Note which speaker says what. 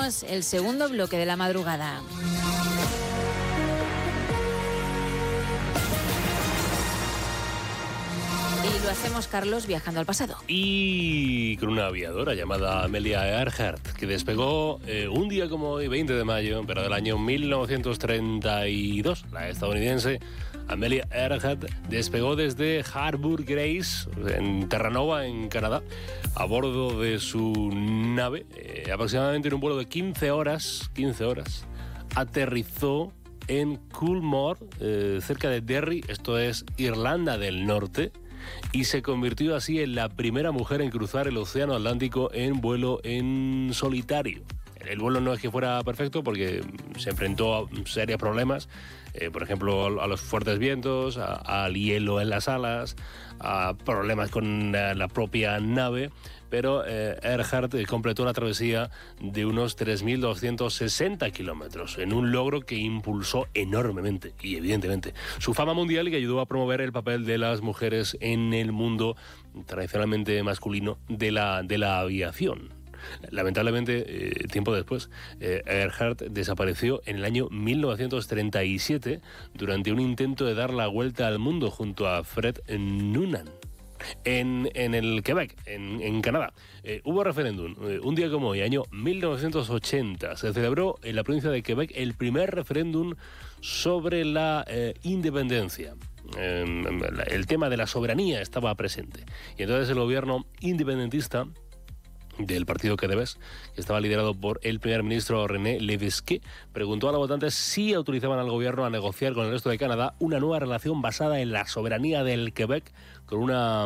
Speaker 1: Abrimos el segundo bloque de la madrugada. Y lo hacemos, Carlos, viajando al pasado.
Speaker 2: Y con una aviadora llamada Amelia Earhart, que despegó un día como hoy, 20 de mayo, pero del año 1932. La estadounidense Amelia Earhart despegó desde Harbour Grace, en Terranova, en Canadá, a bordo de su nave, aproximadamente en un vuelo de 15 horas, aterrizó en Coolmore, cerca de Derry, esto es Irlanda del Norte, y se convirtió así en la primera mujer en cruzar el Océano Atlántico en vuelo en solitario. El vuelo no es que fuera perfecto porque se enfrentó a serios problemas, por ejemplo, a los fuertes vientos, al hielo en las alas, a problemas con la propia nave, pero Earhart completó la travesía de unos 3.260 kilómetros, en un logro que impulsó enormemente y evidentemente su fama mundial y que ayudó a promover el papel de las mujeres en el mundo tradicionalmente masculino de la aviación. Lamentablemente, tiempo después, Earhart desapareció en el año 1937 durante un intento de dar la vuelta al mundo junto a Fred Noonan. En el Quebec, en Canadá, hubo referéndum. Un día como hoy, año 1980, se celebró en la provincia de Quebec el primer referéndum sobre la independencia. El tema de la soberanía estaba presente. Y entonces el gobierno independentista del partido Québécois, que estaba liderado por el primer ministro René Lévesque, preguntó a los votantes si autorizaban al gobierno a negociar con el resto de Canadá una nueva relación basada en la soberanía del Quebec con una